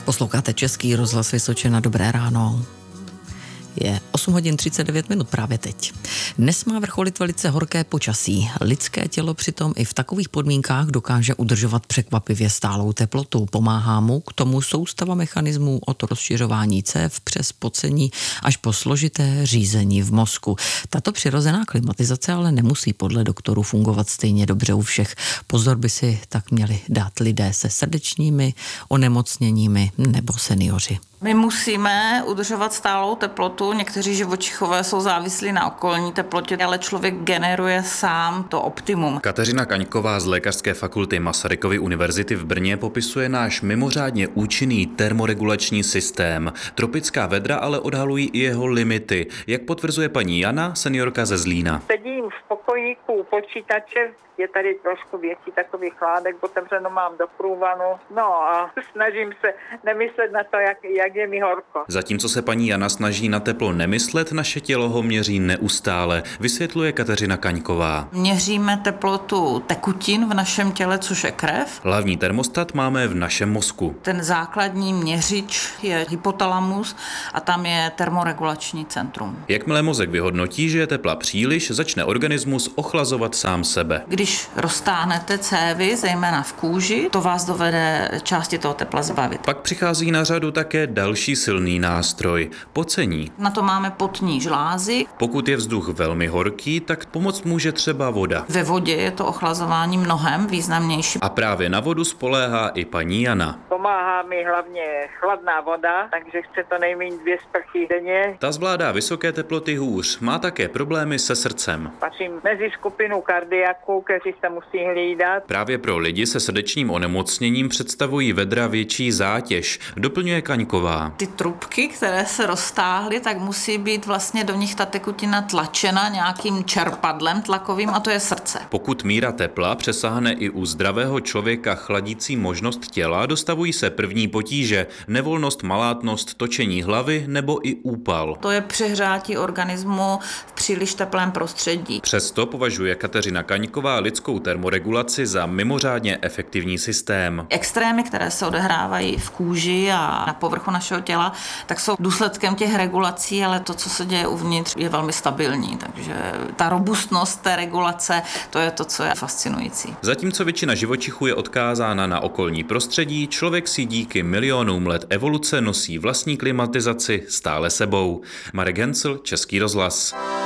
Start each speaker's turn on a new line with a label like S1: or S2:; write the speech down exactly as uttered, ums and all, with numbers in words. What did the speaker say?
S1: Posloucháte Český rozhlas Vysočina, dobré ráno. Je osm hodin třicet devět minut právě teď. Dnes má vrcholit velice horké počasí. Lidské tělo přitom i v takových podmínkách dokáže udržovat překvapivě stálou teplotu. Pomáhá mu k tomu soustava mechanismů od rozšiřování cév přes pocení až po složité řízení v mozku. Tato přirozená klimatizace ale nemusí podle doktorů fungovat stejně dobře u všech. Pozor by si tak měli dát lidé se srdečními onemocněními nebo seniori.
S2: My musíme udržovat stálou teplotu. Někteří živočichové jsou závislí na okolní teplotě, ale člověk generuje sám to optimum.
S3: Kateřina Kaňková z Lékařské fakulty Masarykovy univerzity v Brně popisuje náš mimořádně účinný termoregulační systém. Tropická vedra ale odhalují i jeho limity. Jak potvrzuje paní Jana, seniorka ze Zlína.
S4: Sedím v pokojíku u počítače, je tady trošku větší takový chládek, otevřeno mám do průvanu, no a snažím se nemyslet na to, jak, jak je mi horko.
S3: Zatímco se paní Jana snaží na teplo nemyslet, naše tělo ho měří neustále, vysvětluje Kateřina Kaňková.
S2: Měříme teplotu tekutin v našem těle, což je krev.
S3: Hlavní termostat máme v našem mozku.
S2: Ten základní měřič je hypotalamus a tam je termoregulační centrum.
S3: Jakmile mozek vyhodnotí, že je tepla příliš, začne organismus ochlazovat sám sebe.
S2: Když roztáhnete cévy, zejména v kůži, to vás dovede části toho tepla zbavit.
S3: Pak přichází na řadu také další silný nástroj – pocení.
S2: Na to máme potní žlázy.
S3: Pokud je vzduch velmi horký, tak pomoct může třeba voda.
S2: Ve vodě je to ochlazování mnohem významnější.
S3: A právě na vodu spoléhá i paní Jana.
S4: Pomáhá mi hlavně chladná voda, takže chce to nejméně dvě sprchy denně.
S3: Ta zvládá vysoké teploty hůř, má také problémy se srdcem.
S4: Patřím mezi skupinu kardiaků, kteří se musí hlídat.
S3: Právě pro lidi se srdečním onemocněním představují vedra větší zátěž, doplňuje Kaňková.
S2: Ty trubky, které se roztáhly, tak musí být vlastně do nich ta tekutina tlačena nějakým čerpadlem tlakovým a to je srdce.
S3: Pokud míra tepla přesáhne i u zdravého člověka chladící možnost těla, dostavují se první potíže, nevolnost, malátnost, točení hlavy nebo i úpal.
S2: To je přehřátí organismu v příliš teplém prostředí.
S3: Přesto považuje Kateřina Kaňková lidskou termoregulaci za mimořádně efektivní systém.
S2: Extrémy, které se odehrávají v kůži a na povrchu našeho těla, tak jsou důsledkem těch regulací, ale to, co se děje uvnitř, je velmi stabilní, takže ta robustnost té regulace, to je to, co je fascinující.
S3: Zatímco většina živočichů je odkázána na okolní prostředí, člověk si díky milionům let evoluce nosí vlastní klimatizaci stále sebou. Marek Hencl, Český rozhlas.